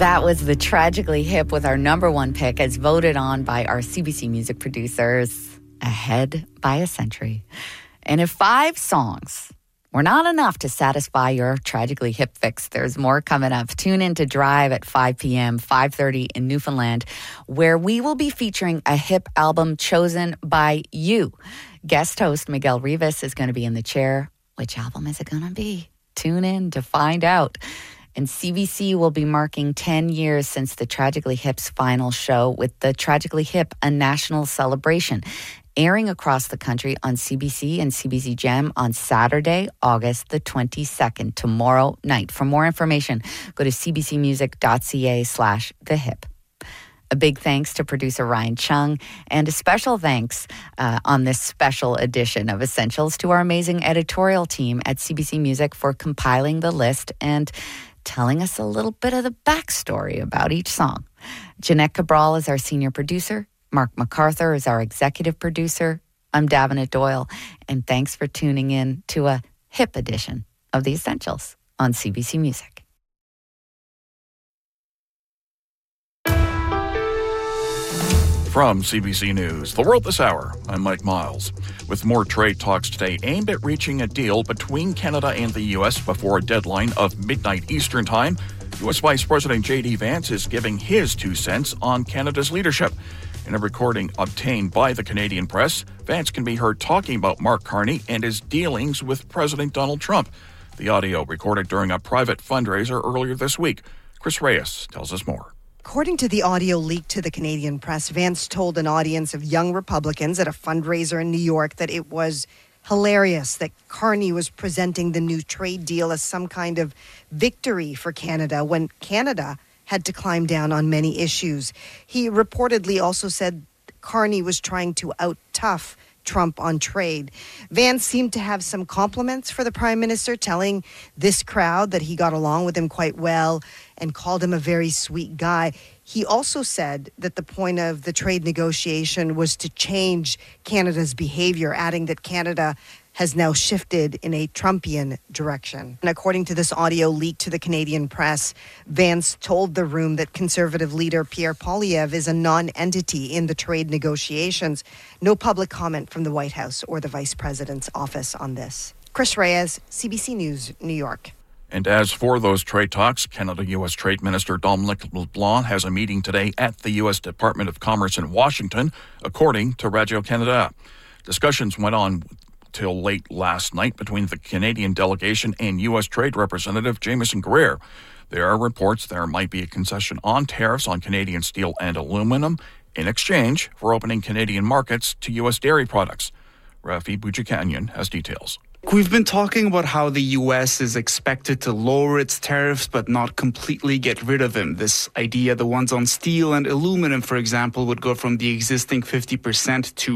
That was the Tragically Hip with our number one pick as voted on by our CBC Music producers, ahead by a century. And if 5 songs were not enough to satisfy your Tragically Hip fix, there's more coming up. Tune in to Drive at 5 p.m., 5:30 in Newfoundland, where we will be featuring a hip album chosen by you. Guest host Miguel Rivas is going to be in the chair. Which album is it going to be? Tune in to find out. And CBC will be marking 10 years since the Tragically Hip's final show with the Tragically Hip, a national celebration, airing across the country on CBC and CBC Gem on Saturday, August the 22nd, tomorrow night. For more information, go to cbcmusic.ca/thehip. A big thanks to producer Ryan Chung, and a special thanks on this special edition of Essentials to our amazing editorial team at CBC Music for compiling the list and telling us a little bit of the backstory about each song. Jeanette Cabral is our senior producer. Mark MacArthur is our executive producer. I'm Davenant Doyle, and thanks for tuning in to a hip edition of The Essentials on CBC Music. From CBC News, The World This Hour, I'm Mike Miles. With more trade talks today aimed at reaching a deal between Canada and the U.S. before a deadline of midnight Eastern Time, U.S. Vice President J.D. Vance is giving his 2 cents on Canada's leadership. In a recording obtained by the Canadian press, Vance can be heard talking about Mark Carney and his dealings with President Donald Trump. The audio recorded during a private fundraiser earlier this week. Chris Reyes tells us more. According to the audio leaked to the Canadian press, Vance told an audience of young Republicans at a fundraiser in New York that it was hilarious that Carney was presenting the new trade deal as some kind of victory for Canada when Canada had to climb down on many issues. He reportedly also said Carney was trying to out-tough Trump on trade. Vance seemed to have some compliments for the Prime Minister, telling this crowd that he got along with him quite well and called him a very sweet guy. He also said that the point of the trade negotiation was to change Canada's behavior, adding that Canada has now shifted in a Trumpian direction. And according to this audio leaked to the Canadian press, Vance told the room that Conservative leader Pierre Poilievre is a non-entity in the trade negotiations. No public comment from the White House or the Vice President's office on this. Chris Reyes, CBC News, New York. And as for those trade talks, Canada-U.S. Trade Minister Dominic LeBlanc has a meeting today at the U.S. Department of Commerce in Washington, according to Radio-Canada. Discussions went on till late last night between the Canadian delegation and U.S. Trade Representative Jameson Greer. There are reports there might be a concession on tariffs on Canadian steel and aluminum in exchange for opening Canadian markets to U.S. dairy products. Rafi Boudjikanian has details. We've been talking about how the U.S. is expected to lower its tariffs but not completely get rid of them. This idea, the ones on steel and aluminum, for example, would go from the existing 50% to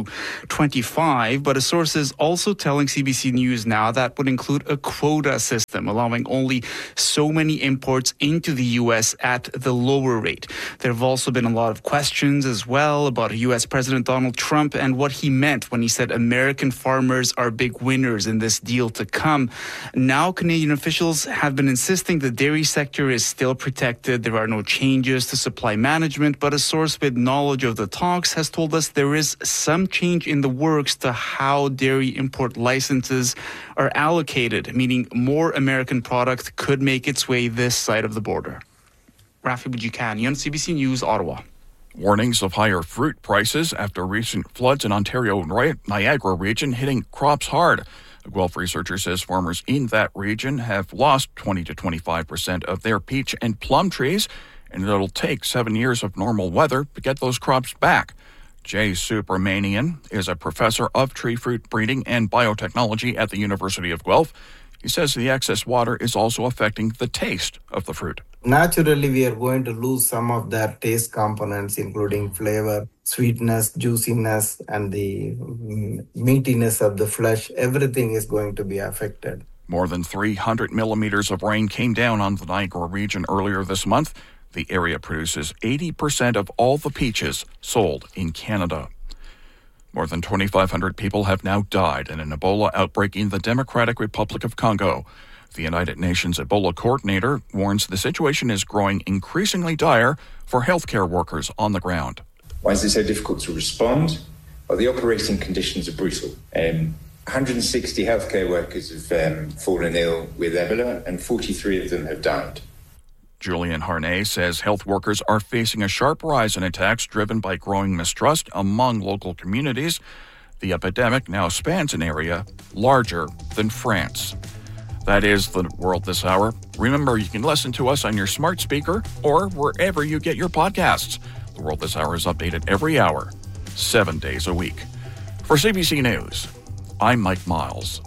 25%. But a source is also telling CBC News now that would include a quota system, allowing only so many imports into the U.S. at the lower rate. There have also been a lot of questions as well about U.S. President Donald Trump and what he meant when he said American farmers are big winners in this deal to come. Now, Canadian officials have been insisting the dairy sector is still protected. There are no changes to supply management, but a source with knowledge of the talks has told us there is some change in the works to how dairy import licenses are allocated, meaning more American product could make its way this side of the border. Rafi Boudjikanian, CBC News, Ottawa. Warnings of higher fruit prices after recent floods in Ontario Niagara region hitting crops hard. A Guelph researcher says farmers in that region have lost 20 to 25% of their peach and plum trees, and it'll take 7 years of normal weather to get those crops back. Jay Subramanian is a professor of tree fruit breeding and biotechnology at the University of Guelph. He says the excess water is also affecting the taste of the fruit. Naturally, we are going to lose some of their taste components, including flavor, sweetness, juiciness, and the meatiness of the flesh. Everything is going to be affected. More than 300 millimeters of rain came down on the Niagara region earlier this month. The area produces 80% of all the peaches sold in Canada. More than 2,500 people have now died in an Ebola outbreak in the Democratic Republic of Congo. The United Nations Ebola coordinator warns the situation is growing increasingly dire for healthcare workers on the ground. Why is it so difficult to respond? Well, the operating conditions are brutal. 160 healthcare workers have fallen ill with Ebola, and 43 of them have died. Julian Harney says health workers are facing a sharp rise in attacks driven by growing mistrust among local communities. The epidemic now spans an area larger than France. That is the World This Hour. Remember, you can listen to us on your smart speaker or wherever you get your podcasts. The World This Hour is updated every hour, 7 days a week. For CBC News, I'm Mike Miles.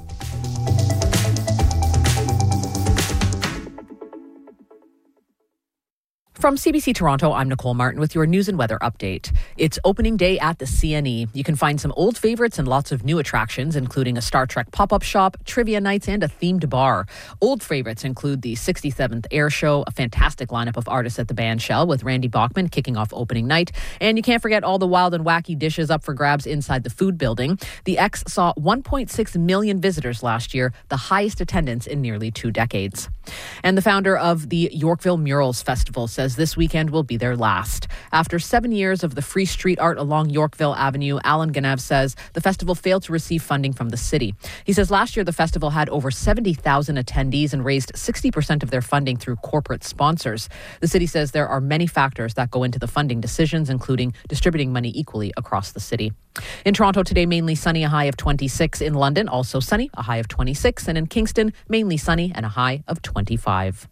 From CBC Toronto, I'm Nicole Martin with your news and weather update. It's opening day at the CNE. You can find some old favorites and lots of new attractions, including a Star Trek pop-up shop, trivia nights, and a themed bar. Old favorites include the 67th Air Show, a fantastic lineup of artists at the band Shell with Randy Bachman kicking off opening night. And you can't forget all the wild and wacky dishes up for grabs inside the food building. The X saw 1.6 million visitors last year, the highest attendance in nearly 2 decades. And the founder of the Yorkville Murals Festival says this weekend will be their last. After 7 years of the free street art along Yorkville Avenue, Alan Ganev says the festival failed to receive funding from the city. He says last year the festival had over 70,000 attendees and raised 60% of their funding through corporate sponsors. The city says there are many factors that go into the funding decisions, including distributing money equally across the city. In Toronto today, mainly sunny, a high of 26. In London, also sunny, a high of 26. And in Kingston, mainly sunny and a high of 25.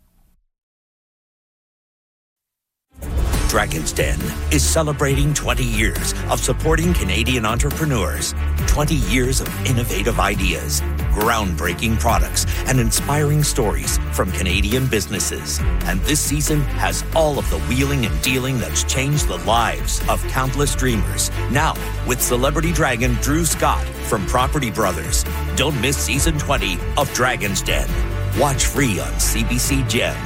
Dragon's Den is celebrating 20 years of supporting Canadian entrepreneurs, 20 years of innovative ideas, groundbreaking products, and inspiring stories from Canadian businesses. And this season has all of the wheeling and dealing that's changed the lives of countless dreamers. Now, with celebrity dragon Drew Scott from Property Brothers. Don't miss season 20 of Dragon's Den. Watch free on CBC Gem.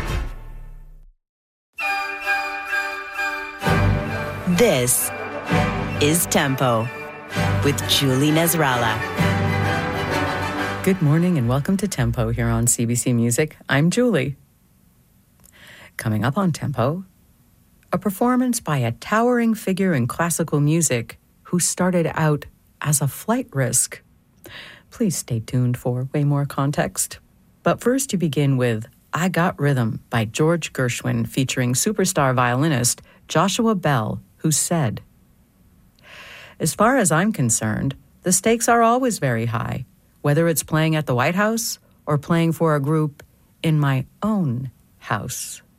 This is Tempo with Julie Nasrallah. Good morning and welcome to Tempo here on CBC Music. I'm Julie. Coming up on Tempo, a performance by a towering figure in classical music who started out as a flight risk. Please stay tuned for way more context. But first you begin with I Got Rhythm by George Gershwin featuring superstar violinist Joshua Bell, who said, "As far as I'm concerned, the stakes are always very high, whether it's playing at the White House or playing for a group in my own house."